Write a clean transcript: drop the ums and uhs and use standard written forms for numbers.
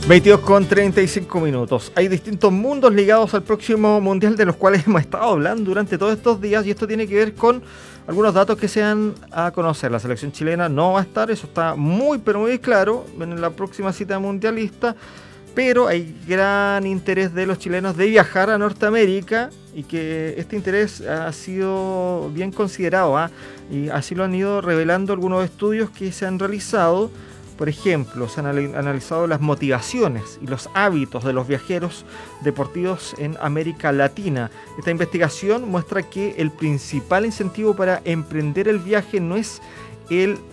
22:35. Hay distintos mundos ligados al próximo mundial de los cuales hemos estado hablando durante todos estos días, y esto tiene que ver con algunos datos que se dan a conocer. La selección chilena no va a estar, eso está muy pero muy claro en la próxima cita mundialista, pero hay gran interés de los chilenos de viajar a Norteamérica, y que este interés ha sido bien considerado, y así lo han ido revelando algunos estudios que se han realizado. Por ejemplo, se han analizado las motivaciones y los hábitos de los viajeros deportivos en América Latina. Esta investigación muestra que el principal incentivo para emprender el viaje no es el